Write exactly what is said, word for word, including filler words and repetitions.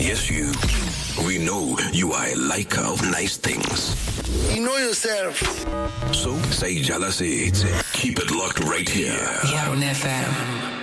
Yes, you. We know you are a liker of nice things. You know yourself. So, say Jala says, keep it locked right here. Yaron F M.